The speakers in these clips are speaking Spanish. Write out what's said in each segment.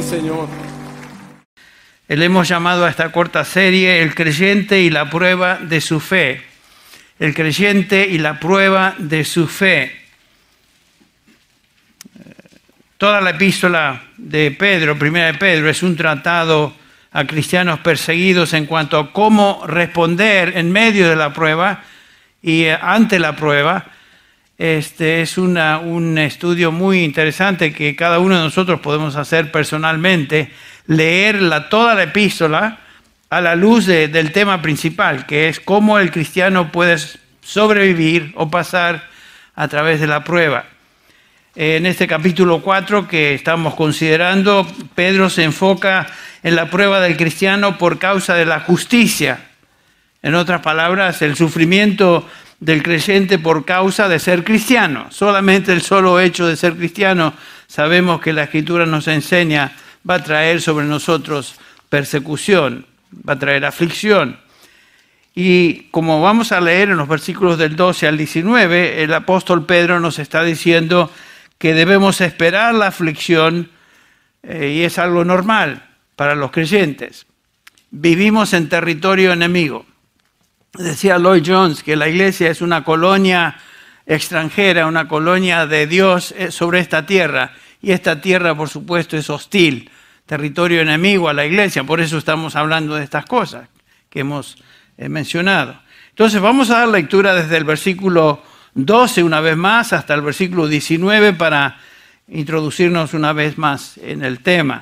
Señor. Le hemos llamado a esta corta serie El creyente y la prueba de su fe. El creyente y la prueba de su fe. Toda la epístola de Pedro, primera de Pedro, es un tratado a cristianos perseguidos en cuanto a cómo responder en medio de la prueba y ante la prueba. Es un estudio muy interesante que cada uno de nosotros podemos hacer personalmente, leer toda la epístola a la luz del tema principal, que es cómo el cristiano puede sobrevivir o pasar a través de la prueba. En este capítulo 4 que estamos considerando, Pedro se enfoca en la prueba del cristiano por causa de la justicia. En otras palabras, el sufrimiento del creyente por causa de ser cristiano. Solamente el solo hecho de ser cristiano, sabemos que la Escritura nos enseña, va a traer sobre nosotros persecución, va a traer aflicción. Y como vamos a leer en los versículos del 12 al 19, el apóstol Pedro nos está diciendo que debemos esperar la aflicción y es algo normal para los creyentes. Vivimos en territorio enemigo. Decía Lloyd Jones que la iglesia es una colonia extranjera, una colonia de Dios sobre esta tierra. Y esta tierra, por supuesto, es hostil, territorio enemigo a la iglesia. Por eso estamos hablando de estas cosas que hemos mencionado. Entonces vamos a dar lectura desde el versículo 12 una vez más hasta el versículo 19 para introducirnos una vez más en el tema.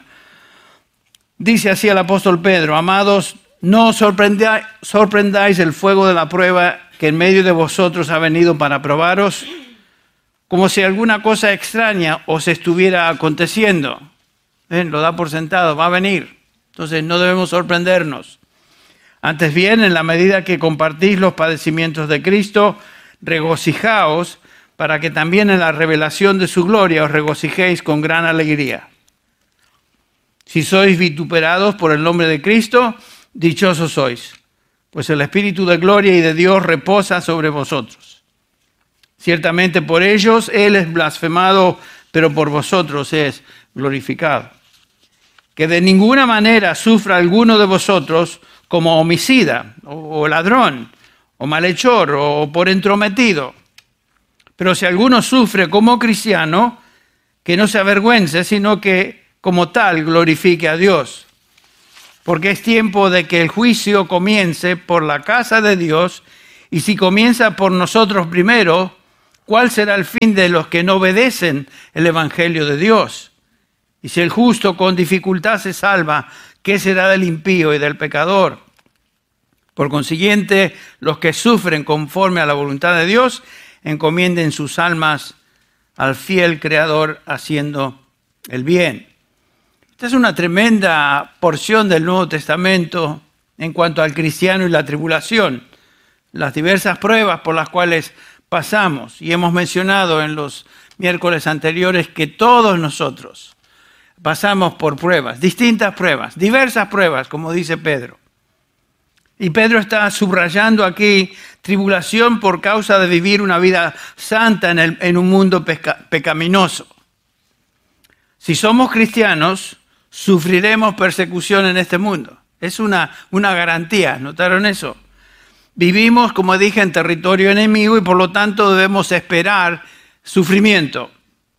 Dice así el apóstol Pedro: amados, no os sorprendáis el fuego de la prueba que en medio de vosotros ha venido para probaros, como si alguna cosa extraña os estuviera aconteciendo. Lo da por sentado, va a venir. Entonces no debemos sorprendernos. Antes bien, en la medida que compartís los padecimientos de Cristo, regocijaos para que también en la revelación de su gloria os regocijéis con gran alegría. Si sois vituperados por el nombre de Cristo, dichosos sois, pues el Espíritu de gloria y de Dios reposa sobre vosotros. Ciertamente por ellos Él es blasfemado, pero por vosotros es glorificado. Que de ninguna manera sufra alguno de vosotros como homicida, o ladrón, o malhechor, o por entrometido. Pero si alguno sufre como cristiano, que no se avergüence, sino que como tal glorifique a Dios. Porque es tiempo de que el juicio comience por la casa de Dios, y si comienza por nosotros primero, ¿cuál será el fin de los que no obedecen el evangelio de Dios? Y si el justo con dificultad se salva, ¿qué será del impío y del pecador? Por consiguiente, los que sufren conforme a la voluntad de Dios, encomienden sus almas al fiel Creador haciendo el bien. Esta es una tremenda porción del Nuevo Testamento en cuanto al cristiano y la tribulación, las diversas pruebas por las cuales pasamos. Y hemos mencionado en los miércoles anteriores que todos nosotros pasamos por pruebas, distintas pruebas, diversas pruebas, como dice Pedro. Y Pedro está subrayando aquí tribulación por causa de vivir una vida santa en un mundo pecaminoso. Si somos cristianos, sufriremos persecución en este mundo. Es una garantía, ¿notaron eso? Vivimos, como dije, en territorio enemigo y por lo tanto debemos esperar sufrimiento.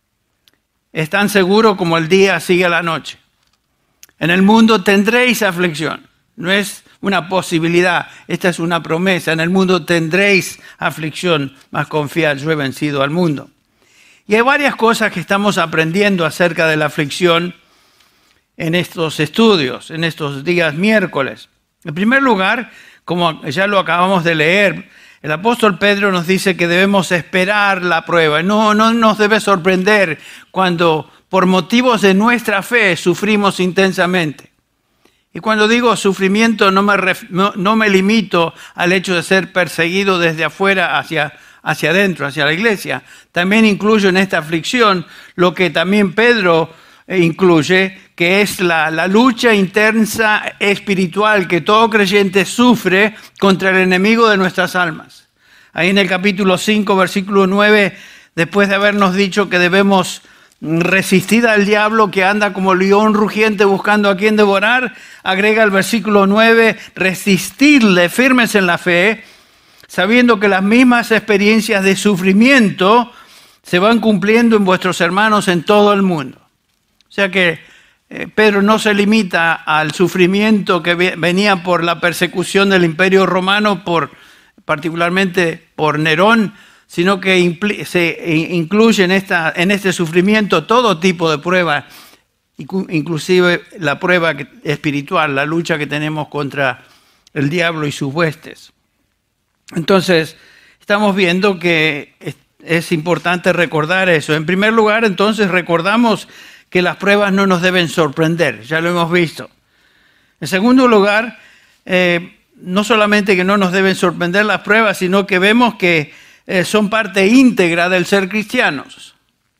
Es tan seguro como el día sigue a la noche. En el mundo tendréis aflicción. No es una posibilidad, esta es una promesa. En el mundo tendréis aflicción, mas confiad, yo he vencido al mundo. Y hay varias cosas que estamos aprendiendo acerca de la aflicción en estos estudios, en estos días miércoles. En primer lugar, como ya lo acabamos de leer, el apóstol Pedro nos dice que debemos esperar la prueba. No nos debe sorprender cuando por motivos de nuestra fe sufrimos intensamente. Y cuando digo sufrimiento no me limito al hecho de ser perseguido desde afuera hacia adentro, hacia la iglesia. También incluyo en esta aflicción lo que también Pedro incluye, que es la lucha intensa espiritual que todo creyente sufre contra el enemigo de nuestras almas. Ahí en el capítulo 5, versículo 9, después de habernos dicho que debemos resistid al diablo que anda como león rugiente buscando a quien devorar. Agrega el versículo 9, resistidle firmes en la fe, sabiendo que las mismas experiencias de sufrimiento se van cumpliendo en vuestros hermanos en todo el mundo. O sea que Pedro no se limita al sufrimiento que venía por la persecución del Imperio Romano, particularmente por Nerón, sino que se incluye en este sufrimiento todo tipo de pruebas, inclusive la prueba espiritual, la lucha que tenemos contra el diablo y sus huestes. Entonces, estamos viendo que es importante recordar eso. En primer lugar, entonces, recordamos que las pruebas no nos deben sorprender, ya lo hemos visto. En segundo lugar, no solamente que no nos deben sorprender las pruebas, sino que vemos que son parte íntegra del ser cristianos.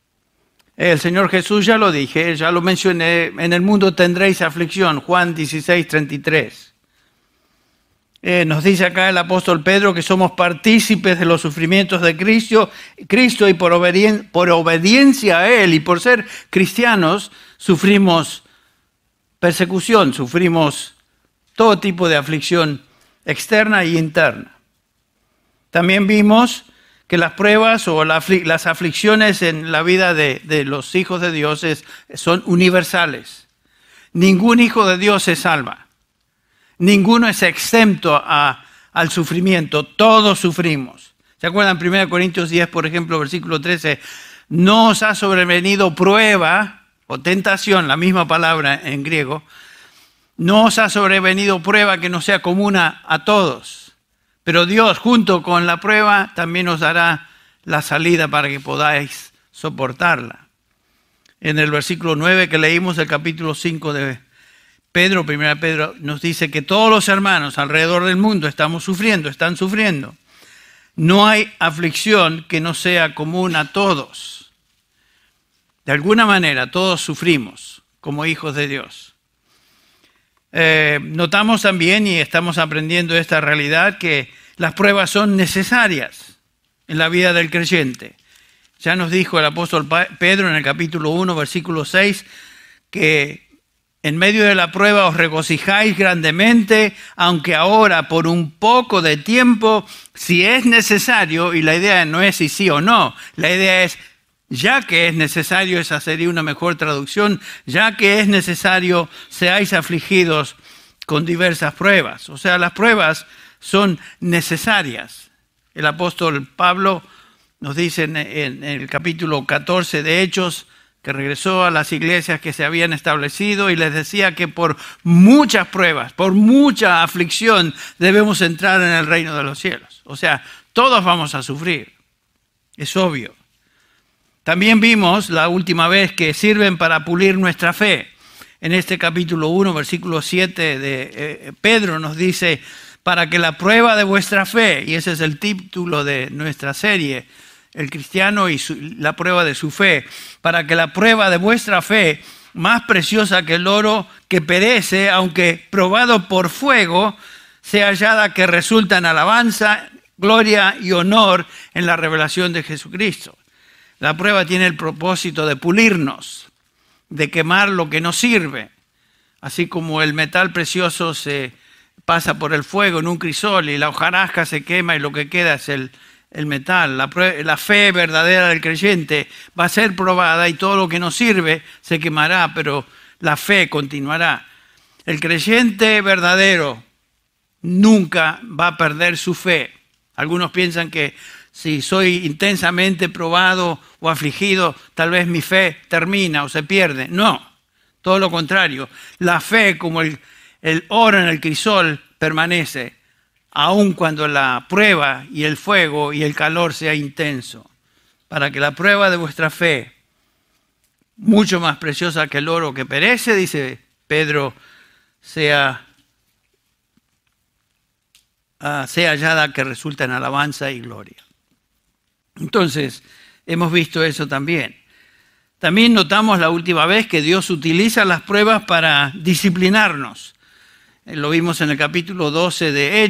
El Señor Jesús, ya lo dije, ya lo mencioné, en el mundo tendréis aflicción, Juan 16:33. Nos dice acá el apóstol Pedro que somos partícipes de los sufrimientos de Cristo y por obediencia a Él y por ser cristianos sufrimos persecución, sufrimos todo tipo de aflicción externa e interna. También vimos que las pruebas o las aflicciones en la vida de los hijos de Dios son universales. Ningún hijo de Dios se salva. Ninguno es exento al sufrimiento. Todos sufrimos. ¿Se acuerdan? 1 Corintios 10, por ejemplo, versículo 13. No os ha sobrevenido prueba o tentación, la misma palabra en griego. No os ha sobrevenido prueba que no sea común a todos. Pero Dios, junto con la prueba, también os dará la salida para que podáis soportarla. En el versículo 9 que leímos del capítulo 5 de Pedro, 1 Pedro, nos dice que todos los hermanos alrededor del mundo están sufriendo. No hay aflicción que no sea común a todos. De alguna manera, todos sufrimos como hijos de Dios. Notamos también, y estamos aprendiendo esta realidad, que las pruebas son necesarias en la vida del creyente. Ya nos dijo el apóstol Pedro en el capítulo 1, versículo 6, que en medio de la prueba os regocijáis grandemente, aunque ahora por un poco de tiempo, si es necesario, y la idea no es si sí o no, la idea es, ya que es necesario, esa sería una mejor traducción, ya que es necesario, seáis afligidos con diversas pruebas. O sea, las pruebas son necesarias. El apóstol Pablo nos dice en el capítulo 14 de Hechos, que regresó a las iglesias que se habían establecido y les decía que por muchas pruebas, por mucha aflicción, debemos entrar en el reino de los cielos. O sea, todos vamos a sufrir, es obvio. También vimos la última vez que sirven para pulir nuestra fe. En este capítulo 1, versículo 7 de Pedro nos dice, para que la prueba de vuestra fe, y ese es el título de nuestra serie, el cristiano y la prueba de su fe, para que la prueba de vuestra fe, más preciosa que el oro que perece, aunque probado por fuego, sea hallada que resulta en alabanza, gloria y honor en la revelación de Jesucristo. La prueba tiene el propósito de pulirnos, de quemar lo que no sirve, así como el metal precioso se pasa por el fuego en un crisol y la hojarasca se quema y lo que queda es el metal. La fe verdadera del creyente va a ser probada y todo lo que no sirve se quemará, pero la fe continuará. El creyente verdadero nunca va a perder su fe. Algunos piensan que si soy intensamente probado o afligido, tal vez mi fe termina o se pierde. No, todo lo contrario. La fe, como el oro en el crisol, permanece, aun cuando la prueba y el fuego y el calor sea intenso. Para que la prueba de vuestra fe, mucho más preciosa que el oro que perece, dice Pedro, sea hallada que resulta en alabanza y gloria. Entonces, hemos visto eso también. También notamos la última vez que Dios utiliza las pruebas para disciplinarnos. Lo vimos en el capítulo 12 de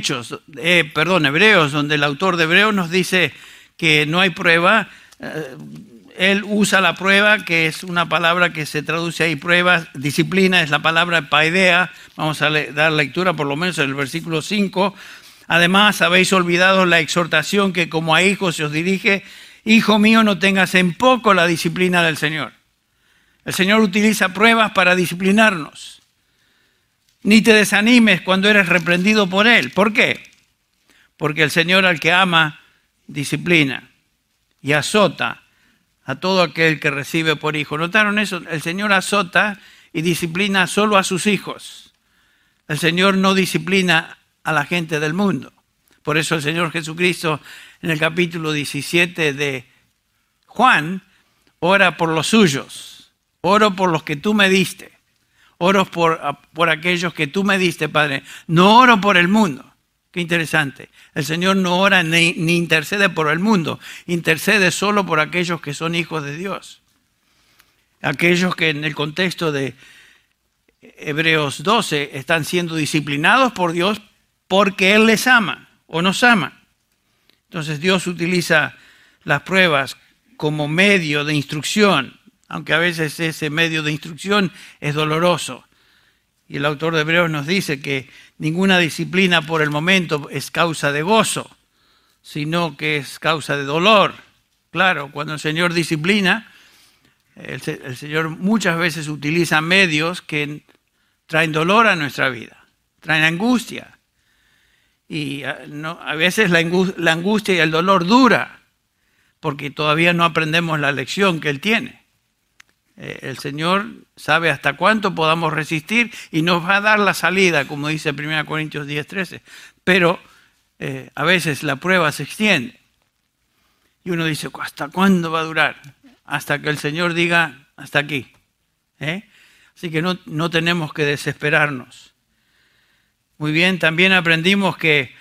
Hebreos, donde el autor de Hebreos nos dice que no hay prueba. él usa la prueba, que es una palabra que se traduce ahí, prueba, disciplina, es la palabra paidea. Vamos a dar lectura por lo menos en el versículo 5. Además, habéis olvidado la exhortación que como a hijos se os dirige: hijo mío, no tengas en poco la disciplina del Señor. El Señor utiliza pruebas para disciplinarnos. Ni te desanimes cuando eres reprendido por Él. ¿Por qué? Porque el Señor al que ama, disciplina y azota a todo aquel que recibe por hijo. ¿Notaron eso? El Señor azota y disciplina solo a sus hijos. El Señor no disciplina a la gente del mundo. Por eso el Señor Jesucristo en el capítulo 17 de Juan ora por los suyos. Oro por los que tú me diste. Oro por aquellos que tú me diste, Padre. No oro por el mundo. Qué interesante. El Señor no ora ni intercede por el mundo. Intercede solo por aquellos que son hijos de Dios. Aquellos que en el contexto de Hebreos 12 están siendo disciplinados por Dios porque Él les ama o nos ama. Entonces Dios utiliza las pruebas como medio de instrucción, aunque a veces ese medio de instrucción es doloroso. Y el autor de Hebreos nos dice que ninguna disciplina por el momento es causa de gozo, sino que es causa de dolor. Claro, cuando el Señor disciplina, el Señor muchas veces utiliza medios que traen dolor a nuestra vida, traen angustia. Y a veces la angustia y el dolor dura, porque todavía no aprendemos la lección que Él tiene. El Señor sabe hasta cuánto podamos resistir y nos va a dar la salida, como dice 1 Corintios 10:13. Pero a veces la prueba se extiende. Y uno dice, ¿hasta cuándo va a durar? Hasta que el Señor diga, hasta aquí. Así que no tenemos que desesperarnos. Muy bien, también aprendimos que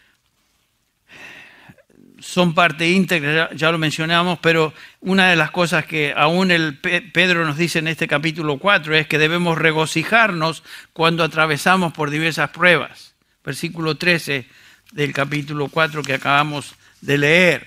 son parte íntegra, ya lo mencionamos, pero una de las cosas que aún Pedro nos dice en este capítulo 4 es que debemos regocijarnos cuando atravesamos por diversas pruebas. Versículo 13 del capítulo 4 que acabamos de leer.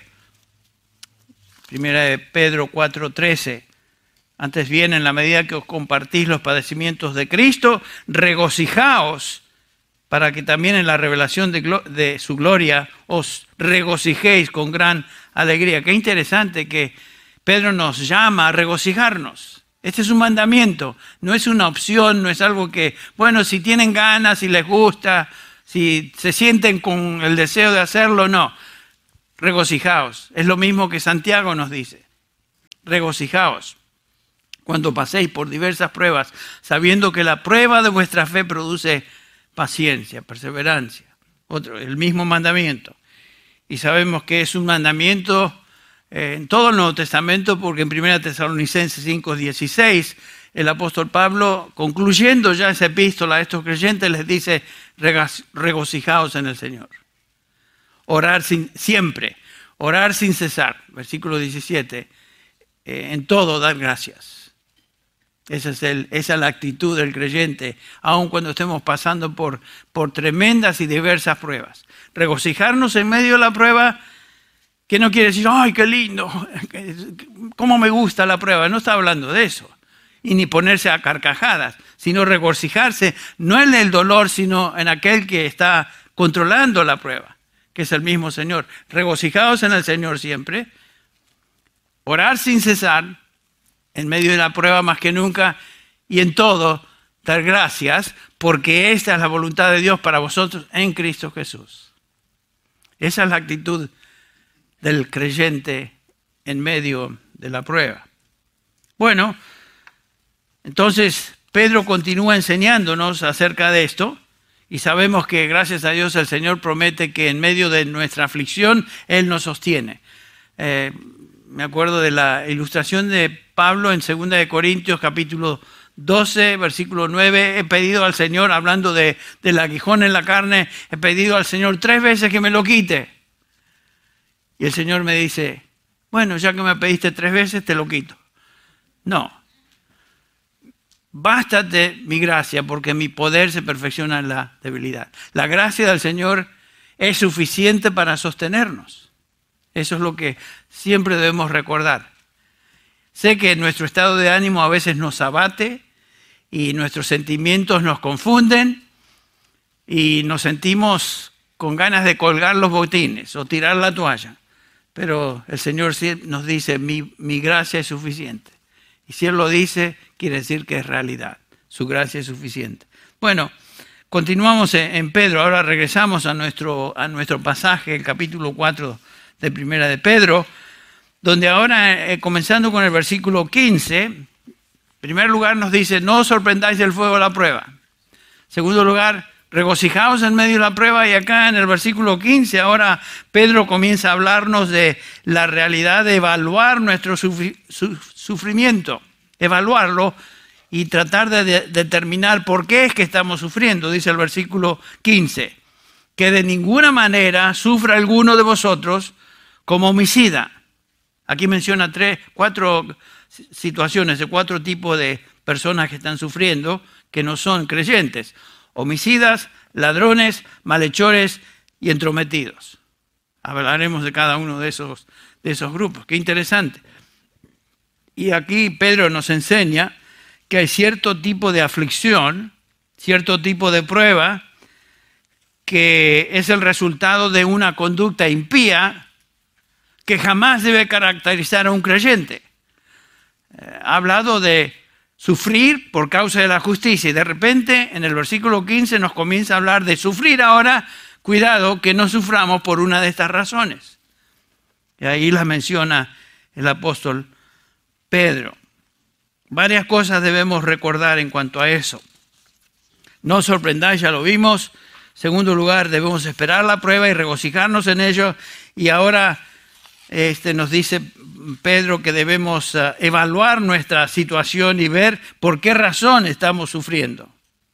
Primera de Pedro 4:13. Antes bien, en la medida que os compartís los padecimientos de Cristo, regocijaos, para que también en la revelación de su gloria os regocijéis con gran alegría. Qué interesante que Pedro nos llama a regocijarnos. Este es un mandamiento, no es una opción, no es algo que, bueno, si tienen ganas, si les gusta, si se sienten con el deseo de hacerlo, no. Regocijaos. Es lo mismo que Santiago nos dice. Regocijaos cuando paséis por diversas pruebas, sabiendo que la prueba de vuestra fe produce paciencia, perseverancia. El mismo mandamiento. Y sabemos que es un mandamiento en todo el Nuevo Testamento, porque en 1 Tesalonicenses 5:16, el apóstol Pablo, concluyendo ya esa epístola a estos creyentes, les dice, regocijaos en el Señor. Orar siempre, orar sin cesar. Versículo 17, en todo dar gracias. Esa es la actitud del creyente, aun cuando estemos pasando por tremendas y diversas pruebas. Regocijarnos en medio de la prueba, que no quiere decir, ¡ay, qué lindo! ¿Cómo me gusta la prueba? No está hablando de eso. Y ni ponerse a carcajadas, sino regocijarse, no en el dolor, sino en aquel que está controlando la prueba, que es el mismo Señor. Regocijaos en el Señor siempre. Orar sin cesar, en medio de la prueba más que nunca, y en todo dar gracias, porque esta es la voluntad de Dios para vosotros en Cristo Jesús. Esa es la actitud del creyente en medio de la prueba. Bueno, entonces Pedro continúa enseñándonos acerca de esto, y sabemos que gracias a Dios el Señor promete que en medio de nuestra aflicción Él nos sostiene. Me acuerdo de la ilustración de Pablo en 2 Corintios capítulo 12, versículo 9. He pedido al Señor, hablando del aguijón en la carne, he pedido al Señor 3 veces que me lo quite. Y el Señor me dice, bueno, ya que me pediste 3 veces, te lo quito. No. Bástate mi gracia, porque mi poder se perfecciona en la debilidad. La gracia del Señor es suficiente para sostenernos. Eso es lo que siempre debemos recordar. Sé que nuestro estado de ánimo a veces nos abate y nuestros sentimientos nos confunden y nos sentimos con ganas de colgar los botines o tirar la toalla. Pero el Señor nos dice, mi gracia es suficiente. Y si Él lo dice, quiere decir que es realidad. Su gracia es suficiente. Bueno, continuamos en Pedro. Ahora regresamos a nuestro pasaje, el capítulo 4 de Primera de Pedro, donde ahora, comenzando con el versículo 15, en primer lugar nos dice, no os sorprendáis del fuego de la prueba. En segundo lugar, regocijaos en medio de la prueba. Y acá en el versículo 15, ahora Pedro comienza a hablarnos de la realidad de evaluar nuestro sufrimiento, evaluarlo y tratar de determinar por qué es que estamos sufriendo. Dice el versículo 15, que de ninguna manera sufra alguno de vosotros como homicida. Aquí menciona 4 situaciones de 4 tipos de personas que están sufriendo que no son creyentes. Homicidas, ladrones, malhechores y entrometidos. Hablaremos de cada uno de esos grupos. Qué interesante. Y aquí Pedro nos enseña que hay cierto tipo de aflicción, cierto tipo de prueba, que es el resultado de una conducta impía que jamás debe caracterizar a un creyente. Ha hablado de sufrir por causa de la justicia y de repente en el versículo 15 nos comienza a hablar de sufrir ahora. Cuidado que no suframos por una de estas razones. Y ahí las menciona el apóstol Pedro. Varias cosas debemos recordar en cuanto a eso. No os sorprendáis, ya lo vimos. En segundo lugar, debemos esperar la prueba y regocijarnos en ello. Y ahora nos dice Pedro que debemos evaluar nuestra situación y ver por qué razón estamos sufriendo.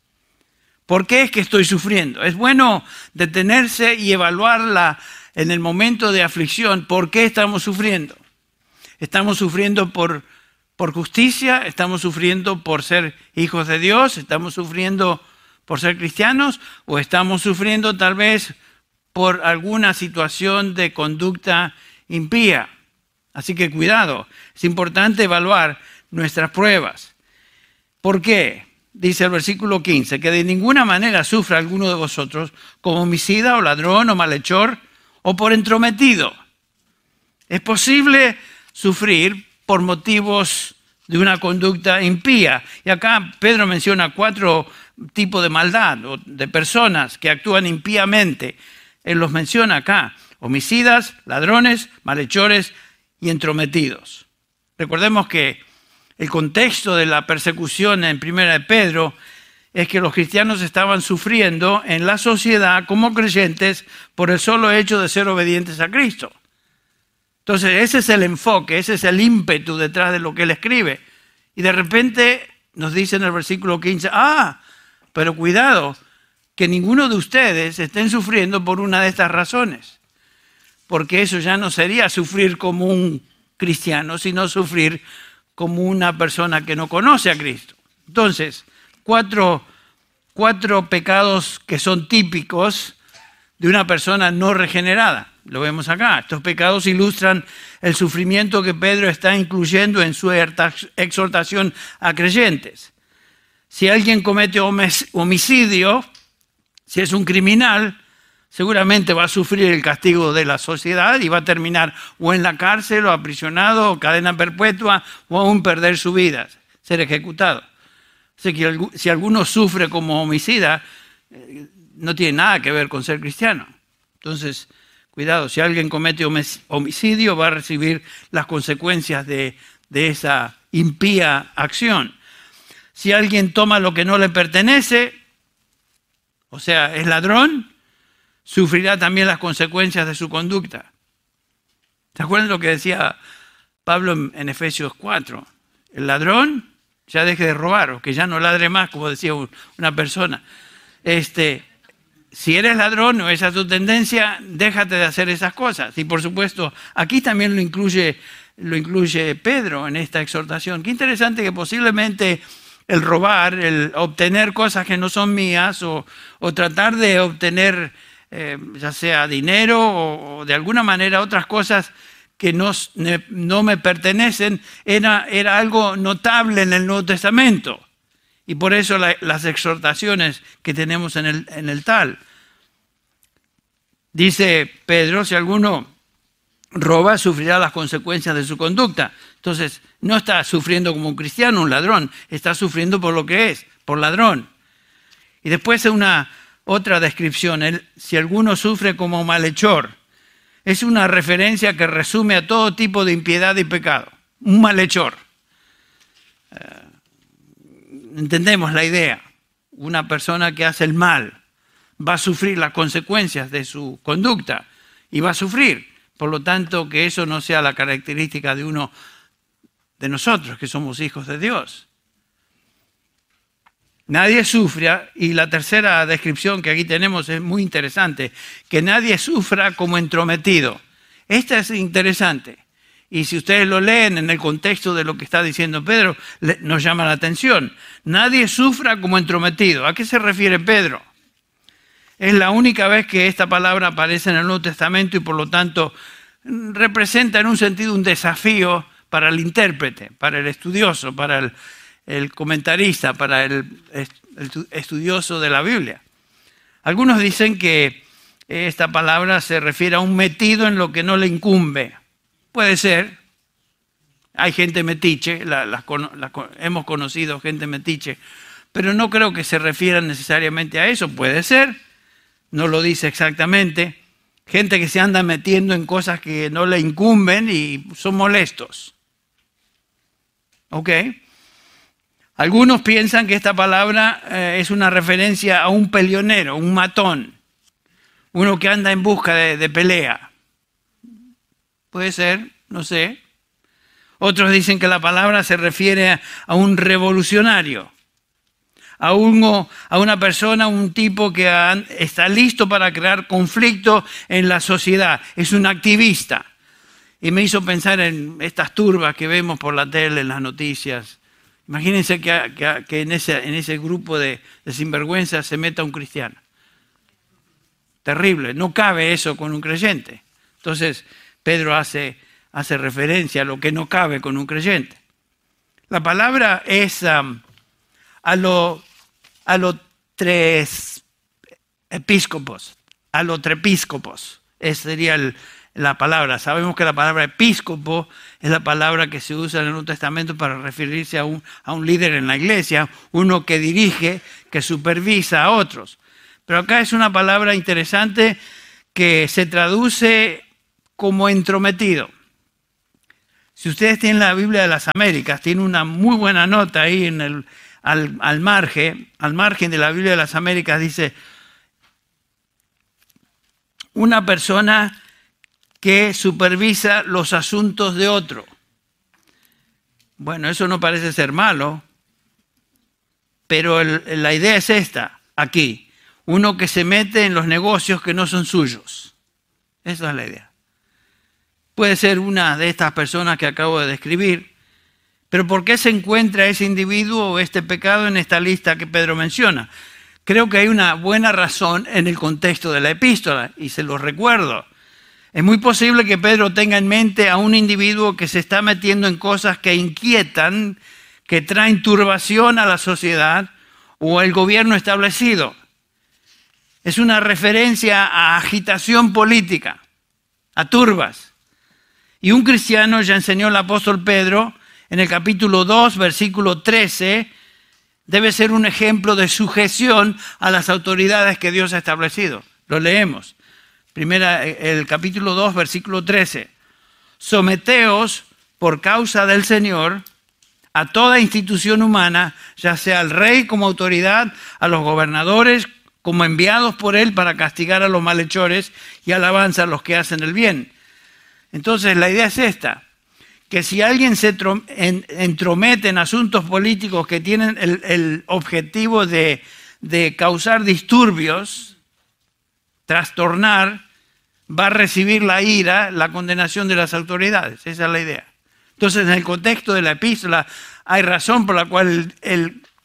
¿Por qué es que estoy sufriendo? Es bueno detenerse y evaluarla en el momento de aflicción. ¿Por qué estamos sufriendo? ¿Estamos sufriendo por justicia? ¿Estamos sufriendo por ser hijos de Dios? ¿Estamos sufriendo por ser cristianos? ¿O estamos sufriendo tal vez por alguna situación de conducta impía? Así que cuidado, es importante evaluar nuestras pruebas. ¿Por qué? Dice el versículo 15, que de ninguna manera sufra alguno de vosotros como homicida o ladrón o malhechor o por entrometido. Es posible sufrir por motivos de una conducta impía. Y acá Pedro menciona 4 tipos de maldad o de personas que actúan impíamente. Él los menciona acá: homicidas, ladrones, malhechores y entrometidos. Recordemos que el contexto de la persecución en Primera de Pedro es que los cristianos estaban sufriendo en la sociedad como creyentes por el solo hecho de ser obedientes a Cristo. Entonces ese es el enfoque, ese es el ímpetu detrás de lo que él escribe. Y de repente nos dice en el versículo 15, pero cuidado, que ninguno de ustedes estén sufriendo por una de estas razones. Porque eso ya no sería sufrir como un cristiano, sino sufrir como una persona que no conoce a Cristo. Entonces, cuatro pecados que son típicos de una persona no regenerada. Lo vemos acá. Estos pecados ilustran el sufrimiento que Pedro está incluyendo en su exhortación a creyentes. Si alguien comete homicidio, si es un criminal, seguramente va a sufrir el castigo de la sociedad y va a terminar o en la cárcel o aprisionado o cadena perpetua o aún perder su vida, ser ejecutado. Así que si alguno sufre como homicida, no tiene nada que ver con ser cristiano. Entonces, cuidado, si alguien comete homicidio va a recibir las consecuencias de esa impía acción. Si alguien toma lo que no le pertenece, o sea, es ladrón, sufrirá también las consecuencias de su conducta. ¿Se acuerdan lo que decía Pablo en Efesios 4? El ladrón ya deje de robar, o que ya no ladre más, como decía una persona. Si eres ladrón o esa es tu tendencia, déjate de hacer esas cosas. Y por supuesto, aquí también lo incluye Pedro en esta exhortación. Qué interesante que posiblemente el robar, el obtener cosas que no son mías o tratar de obtener ya sea dinero o de alguna manera otras cosas que no me pertenecen era algo notable en el Nuevo Testamento. Y por eso las exhortaciones que tenemos en el tal. Dice Pedro, si alguno roba, sufrirá las consecuencias de su conducta. Entonces, no está sufriendo como un cristiano, un ladrón, está sufriendo por lo que es, por ladrón. Y después otra descripción, si alguno sufre como malhechor, es una referencia que resume a todo tipo de impiedad y pecado. Un malhechor. Entendemos la idea. Una persona que hace el mal va a sufrir las consecuencias de su conducta y va a sufrir. Por lo tanto, que eso no sea la característica de uno de nosotros, que somos hijos de Dios. Nadie sufra, y la tercera descripción que aquí tenemos es muy interesante, que nadie sufra como entrometido. Esta es interesante. Y si ustedes lo leen en el contexto de lo que está diciendo Pedro, nos llama la atención. Nadie sufra como entrometido. ¿A qué se refiere Pedro? Es la única vez que esta palabra aparece en el Nuevo Testamento y por lo tanto representa en un sentido un desafío para el intérprete, para el estudioso, para el comentarista, para el estudioso de la Biblia. Algunos dicen que esta palabra se refiere a un metido en lo que no le incumbe. Puede ser. Hay gente metiche, hemos conocido gente metiche, pero no creo que se refiera necesariamente a eso. Puede ser, no lo dice exactamente. Gente que se anda metiendo en cosas que no le incumben y son molestos. ¿Ok? Algunos piensan que esta palabra es una referencia a un peleonero, un matón, uno que anda en busca de pelea. Puede ser, no sé. Otros dicen que la palabra se refiere a un revolucionario, a una persona, un tipo que está listo para crear conflicto en la sociedad. Es un activista. Y me hizo pensar en estas turbas que vemos por la tele, en las noticias. Imagínense que en ese grupo de sinvergüenzas se meta un cristiano. Terrible, no cabe eso con un creyente. Entonces, Pedro hace referencia a lo que no cabe con un creyente. La palabra es a los tres episcopos, a los trepíscopos. Esa sería la palabra. Sabemos que la palabra episcopo es la palabra que se usa en el Nuevo Testamento para referirse a un líder en la iglesia, uno que dirige, que supervisa a otros. Pero acá es una palabra interesante que se traduce como entrometido. Si ustedes tienen la Biblia de las Américas, tiene una muy buena nota ahí al margen de la Biblia de las Américas, dice una persona que supervisa los asuntos de otro. Bueno, eso no parece ser malo, pero la idea es esta, aquí. Uno que se mete en los negocios que no son suyos. Esa es la idea. Puede ser una de estas personas que acabo de describir, pero ¿por qué se encuentra ese individuo o este pecado en esta lista que Pedro menciona? Creo que hay una buena razón en el contexto de la epístola, y se los recuerdo. Es muy posible que Pedro tenga en mente a un individuo que se está metiendo en cosas que inquietan, que traen turbación a la sociedad o al gobierno establecido. Es una referencia a agitación política, a turbas. Y un cristiano, ya enseñó el apóstol Pedro, en el capítulo 2, versículo 13, debe ser un ejemplo de sujeción a las autoridades que Dios ha establecido. Lo leemos. El capítulo 2, versículo 13. Someteos por causa del Señor a toda institución humana, ya sea al rey como autoridad, a los gobernadores como enviados por él para castigar a los malhechores y alabanza a los que hacen el bien. Entonces la idea es esta, que si alguien se entromete en asuntos políticos que tienen el objetivo de causar disturbios, trastornar, va a recibir la ira, la condenación de las autoridades. Esa es la idea. Entonces, en el contexto de la epístola, hay razón por la cual el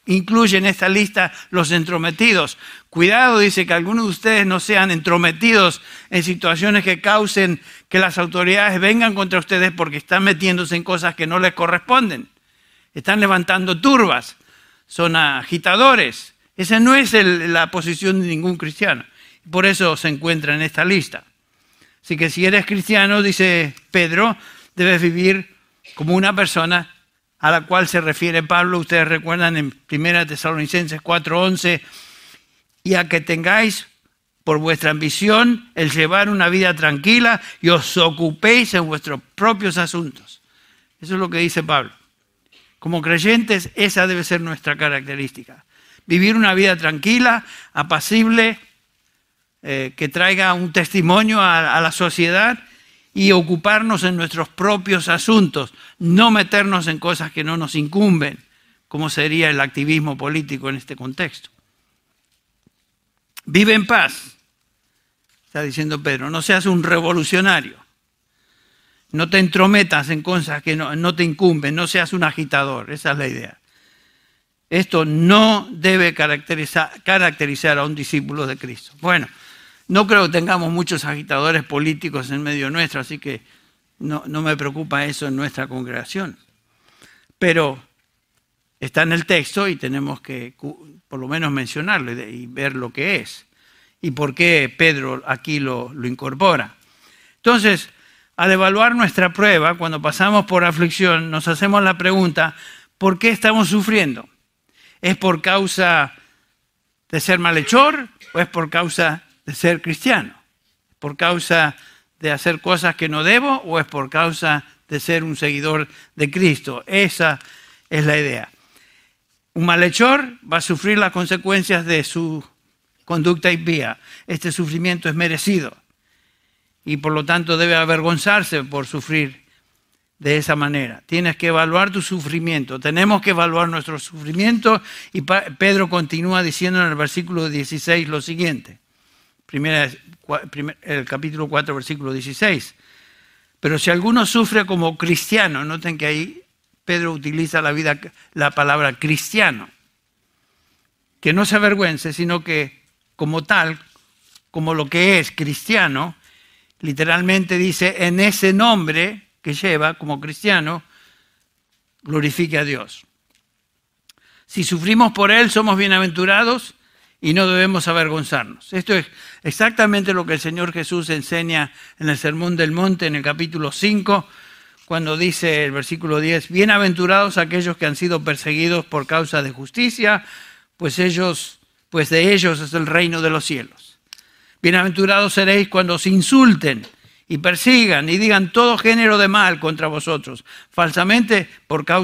incluye en esta lista los entrometidos. Cuidado, dice, que algunos de ustedes no sean entrometidos en situaciones que causen que las autoridades vengan contra ustedes porque están metiéndose en cosas que no les corresponden. Están levantando turbas, son agitadores. Esa no es la posición de ningún cristiano. Por eso se encuentra en esta lista. Así que si eres cristiano, dice Pedro, debes vivir como una persona a la cual se refiere Pablo. Ustedes recuerdan en 1 Tesalonicenses 4:11, y a que tengáis por vuestra ambición el llevar una vida tranquila y os ocupéis en vuestros propios asuntos. Eso es lo que dice Pablo. Como creyentes, esa debe ser nuestra característica. Vivir una vida tranquila, apacible, que traiga un testimonio a la sociedad y ocuparnos en nuestros propios asuntos, no meternos en cosas que no nos incumben, como sería el activismo político en este contexto. Vive en paz, está diciendo Pedro, no seas un revolucionario, no te entrometas en cosas que no te incumben, no seas un agitador, esa es la idea. Esto no debe caracterizar a un discípulo de Cristo. Bueno, no creo que tengamos muchos agitadores políticos en medio nuestro, así que no me preocupa eso en nuestra congregación. Pero está en el texto y tenemos que por lo menos mencionarlo y ver lo que es. Y por qué Pedro aquí lo incorpora. Entonces, al evaluar nuestra prueba, cuando pasamos por aflicción, nos hacemos la pregunta, ¿por qué estamos sufriendo? ¿Es por causa de ser malhechor o es por causa de ser cristiano? ¿Por causa de hacer cosas que no debo o es por causa de ser un seguidor de Cristo? Esa es la idea. Un malhechor va a sufrir las consecuencias de su conducta impía. Este sufrimiento es merecido y por lo tanto debe avergonzarse por sufrir de esa manera. Tienes que evaluar tu sufrimiento. Tenemos que evaluar nuestro sufrimiento y Pedro continúa diciendo en el versículo 16 lo siguiente. El capítulo 4, versículo 16. Pero si alguno sufre como cristiano, noten que ahí Pedro utiliza la palabra cristiano, que no se avergüence, sino que como tal, como lo que es cristiano, literalmente dice, en ese nombre que lleva como cristiano, glorifique a Dios. Si sufrimos por Él, somos bienaventurados y no debemos avergonzarnos. Esto es exactamente lo que el Señor Jesús enseña en el Sermón del Monte, en el capítulo 5, cuando dice el versículo 10, bienaventurados aquellos que han sido perseguidos por causa de justicia, pues de ellos es el reino de los cielos. Bienaventurados seréis cuando os insulten y persigan y digan todo género de mal contra vosotros, falsamente por causa